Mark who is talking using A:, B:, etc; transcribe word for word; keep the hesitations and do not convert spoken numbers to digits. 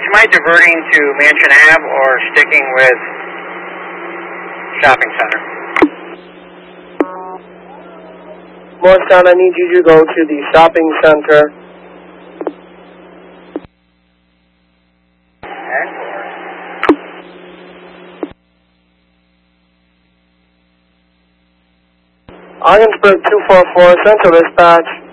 A: you mind diverting to Mansion Ave or sticking with Shopping Center?
B: Morristown, I need you to go to the shopping center. Ogdensburg two four four, Central Dispatch.